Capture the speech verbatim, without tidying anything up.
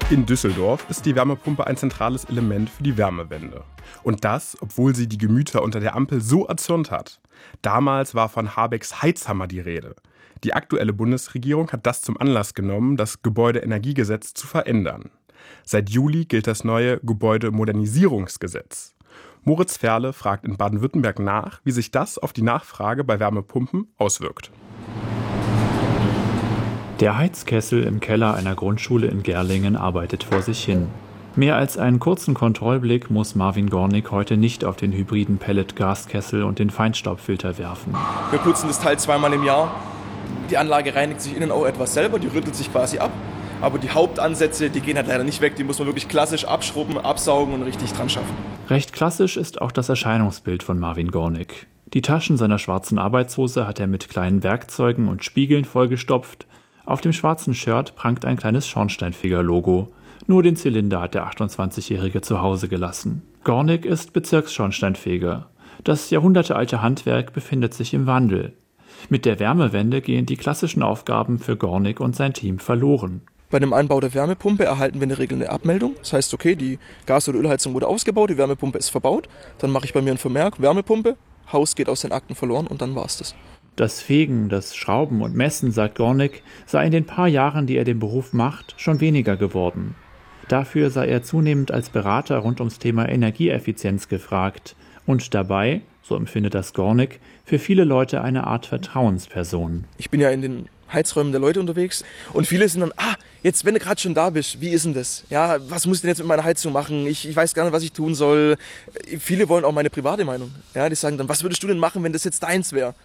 In Düsseldorf ist die Wärmepumpe ein zentrales Element für die Wärmewende. Und das, obwohl sie die Gemüter unter der Ampel so erzürnt hat. Damals war von Habecks Heizhammer die Rede. Die aktuelle Bundesregierung hat das zum Anlass genommen, das Gebäudeenergiegesetz zu verändern. Seit Juli gilt das neue Gebäudemodernisierungsgesetz. Moritz Ferle fragt in Baden-Württemberg nach, wie sich das auf die Nachfrage bei Wärmepumpen auswirkt. Der Heizkessel im Keller einer Grundschule in Gerlingen arbeitet vor sich hin. Mehr als einen kurzen Kontrollblick muss Marvin Gornick heute nicht auf den hybriden Pellet-Gaskessel und den Feinstaubfilter werfen. Wir putzen das Teil zweimal im Jahr. Die Anlage reinigt sich innen auch etwas selber, die rüttelt sich quasi ab. Aber die Hauptansätze, die gehen halt leider nicht weg. Die muss man wirklich klassisch abschrubben, absaugen und richtig dran schaffen. Recht klassisch ist auch das Erscheinungsbild von Marvin Gornick. Die Taschen seiner schwarzen Arbeitshose hat er mit kleinen Werkzeugen und Spiegeln vollgestopft. Auf dem schwarzen Shirt prangt ein kleines Schornsteinfeger-Logo. Nur den Zylinder hat der achtundzwanzigjährige zu Hause gelassen. Gornick ist Bezirksschornsteinfeger. Das jahrhundertealte Handwerk befindet sich im Wandel. Mit der Wärmewende gehen die klassischen Aufgaben für Gornick und sein Team verloren. Bei dem Einbau der Wärmepumpe erhalten wir in der Regel eine Abmeldung. Das heißt, okay, die Gas- oder Ölheizung wurde ausgebaut, die Wärmepumpe ist verbaut. Dann mache ich bei mir einen Vermerk, Wärmepumpe, Haus geht aus den Akten verloren und dann war's das. Das Fegen, das Schrauben und Messen, sagt Gornick, sei in den paar Jahren, die er den Beruf macht, schon weniger geworden. Dafür sei er zunehmend als Berater rund ums Thema Energieeffizienz gefragt und dabei, so empfindet das Gornick, für viele Leute eine Art Vertrauensperson. Ich bin ja in den Heizräumen der Leute unterwegs und viele sind dann, ah, jetzt, wenn du gerade schon da bist, wie ist denn das? Ja, was muss ich denn jetzt mit meiner Heizung machen? Ich, ich weiß gar nicht, was ich tun soll. Viele wollen auch meine private Meinung. Ja, die sagen dann, was würdest du denn machen, wenn das jetzt deins wäre?